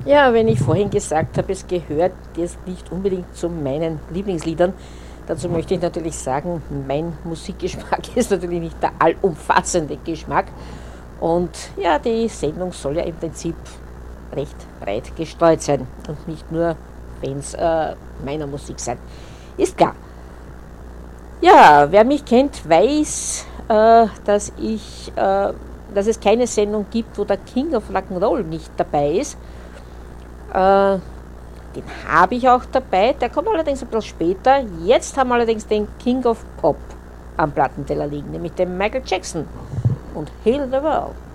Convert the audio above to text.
Ja, wenn ich vorhin gesagt habe, es gehört jetzt nicht unbedingt zu meinen Lieblingsliedern, dazu möchte ich natürlich sagen, mein Musikgeschmack ist natürlich nicht der allumfassende Geschmack. Und ja, die Sendung soll ja im Prinzip recht breit gestreut sein und nicht nur Fans meiner Musik sein. Ist klar. Ja, wer mich kennt, weiß, dass es keine Sendung gibt, wo der King of Rock'n'Roll nicht dabei ist. Äh, Den habe ich auch dabei, der kommt allerdings ein bisschen später. Jetzt haben wir allerdings den King of Pop am Plattenteller liegen, nämlich den Michael Jackson und Heal the World.